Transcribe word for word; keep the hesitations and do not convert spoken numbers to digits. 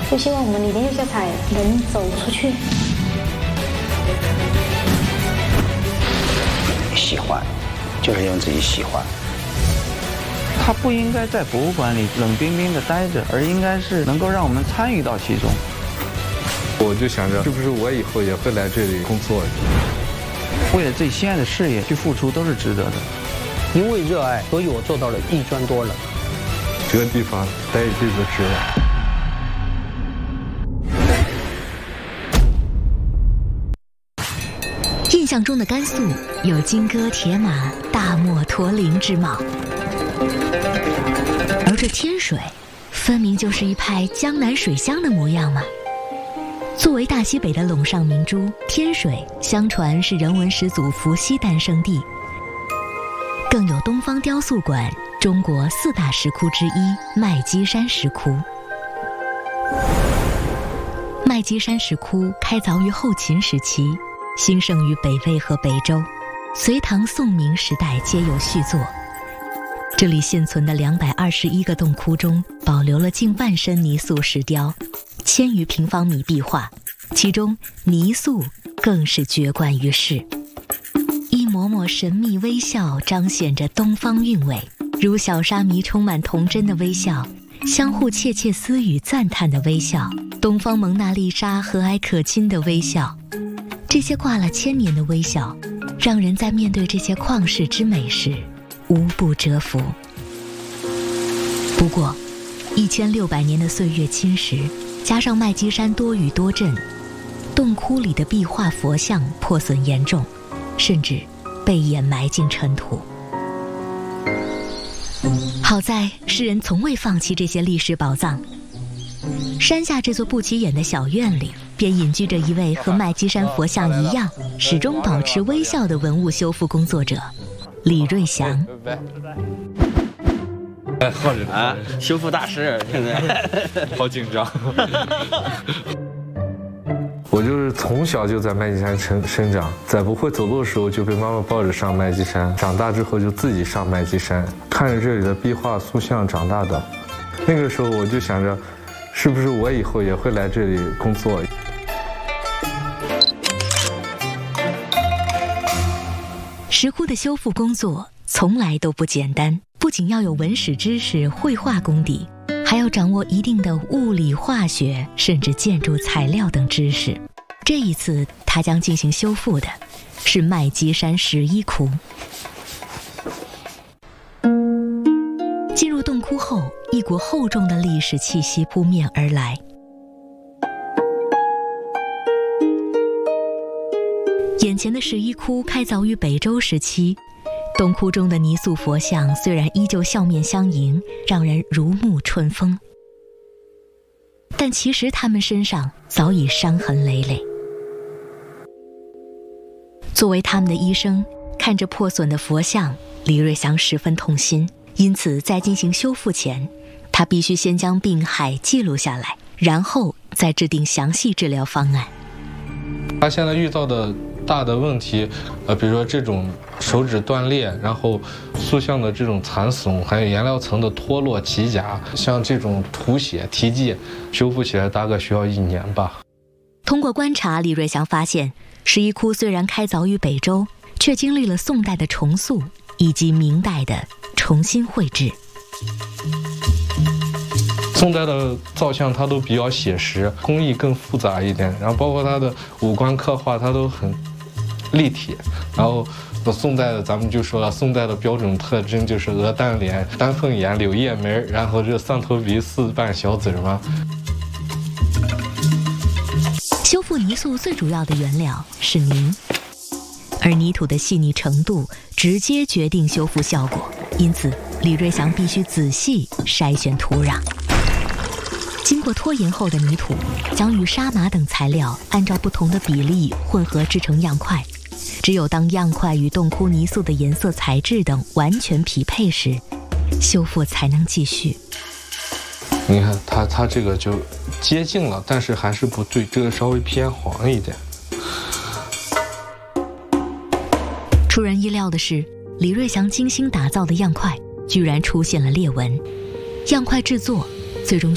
就希望我们李连秀色彩能走出去。 喜欢，就是因为自己喜欢。 它不应该在博物馆里冷冰冰的待着，而应该是能够让我们参与到其中。 我就想着，是不是我以后也会来这里工作？ 为了自己心爱的事业去付出，都是值得的。 因为热爱，所以我做到了一专多能。 这个地方待一辈子值了。 印象中的甘肃有金戈铁马、大漠驼铃之貌，而这天水，分明就是一派江南水乡的模样嘛。作为大西北的陇上明珠，天水相传是人文始祖伏羲诞生地，更有东方雕塑馆中国四大石窟之一麦积山石窟。麦积山石窟开凿于后秦时期，兴盛于北魏和北周，隋唐宋明时代皆有续作。这里现存的两百二十一个洞窟中，保留了近万身泥塑石雕，千余平方米壁画，其中泥塑更是绝冠于世。一抹抹神秘微笑彰显着东方韵味，如小沙弥充满童真的微笑，相互窃窃私语赞叹的微笑，东方蒙娜丽莎和蔼可亲的微笑。这些挂了千年的微笑，让人在面对这些旷世之美时无不折服。不过一千六百年的岁月侵蚀，加上麦积山多雨多震，洞窟里的壁画佛像破损严重，甚至被掩埋进尘土。好在世人从未放弃这些历史宝藏。山下这座不起眼的小院里，便隐居着一位和麦积山佛像一样始终保持微笑的文物修复工作者李瑞祥。 哎，好人啊，修复大师，现在好紧张。我就是从小就在麦积山生生长，在不会走路的时候就被妈妈抱着上麦积山，长大之后就自己上麦积山，看着这里的壁画塑像长大的。那个时候我就想着，是不是我以后也会来这里工作？ 石窟的修复工作从来都不简单，不仅要有文史知识、绘画功底，还要掌握一定的物理、化学，甚至建筑材料等知识。这一次，他将进行修复的是麦积山十一窟。进入洞窟后，一股厚重的历史气息扑面而来。眼前的十一窟开凿于北周时期，洞窟中的泥塑佛像虽然依旧笑面相迎，让人如沐春风，但其实他们身上早已伤痕累累。作为他们的医生，看着破损的佛像，李瑞祥十分痛心，因此在进行修复前，他必须先将病害记录下来，然后再制定详细治疗方案。 他现在遇到的大的问题，呃，比如说这种手指断裂，然后塑像的这种残损，还有颜料层的脱落起甲，像这种涂血题记，修复起来大概需要一年吧。 通过观察，李瑞祥发现，十一窟虽然开凿于北周，却经历了宋代的重塑以及明代的重新绘制。 宋代的造像它都比较写实，工艺更复杂一点，然后包括它的五官刻画，它都很立体。然后宋代的咱们就说了，宋代的标准特征就是鹅蛋脸、丹凤眼、柳叶眉，然后这三头鼻、四瓣小嘴嘛。 修复泥塑最主要的原料是泥，而泥土的细腻程度直接决定修复效果，因此李瑞祥必须仔细筛选土壤。经过拖延后的泥土将与沙麻等材料按照不同的比例混合制成样块，只有当样块与洞窟泥塑的颜色、材质等完全匹配时，修复才能继续。 你看它它这个就接近了，但是还是不对，这个稍微偏黄一点。 出人意料的是，李瑞祥精心打造的样块居然出现了裂纹，样块制作最终